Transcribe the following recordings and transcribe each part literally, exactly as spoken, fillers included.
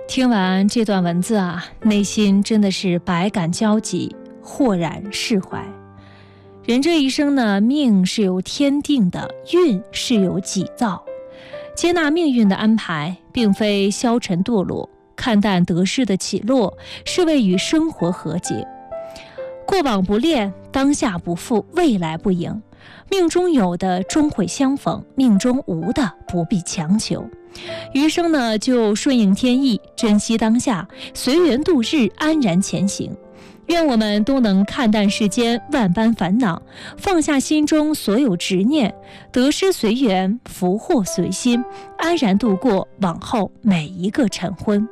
听完这段文字啊，内心真的是百感交集，豁然释怀。人这一生呢，命是由天定的，运是由己造。接纳命运的安排，并非消沉堕落，看淡得失的起落，是为与生活和解。过往不恋，当下不负，未来不迎。命中有的终会相逢，命中无的不必强求。余生呢，就顺应天意，珍惜当下，随缘度日，安然前行。愿我们都能看淡世间万般烦恼，放下心中所有执念，得失随缘，福祸随心，安然度过往后每一个晨昏。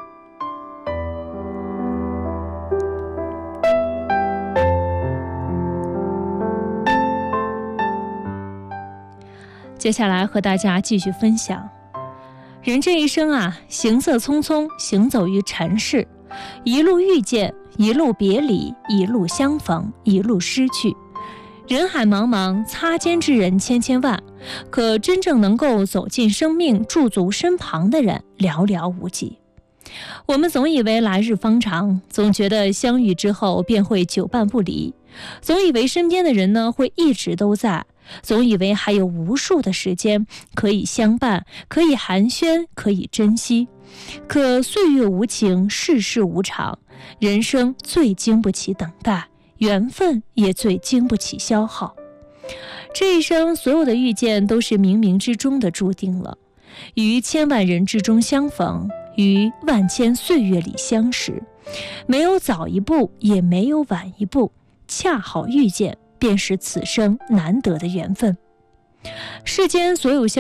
接下来和大家继续分享，人这一生啊，行色匆匆，行走于尘世，一路遇见，一路别离，一路相逢，一路失去。人海茫茫，擦肩之人千千万，可真正能够走进生命驻足身旁的人寥寥无几。我们总以为来日方长，总觉得相遇之后便会久伴不离，总以为身边的人呢会一直都在，总以为还有无数的时间可以相伴，可以寒暄，可以珍惜。可岁月无情，世事无常，人生最经不起等待，缘分也最经不起消耗。这一生所有的遇见都是冥冥之中的注定了，于千万人之中相逢，于万千岁月里相识，没有早一步，也没有晚一步，恰好遇见，便是此生难得的缘分。世间所有相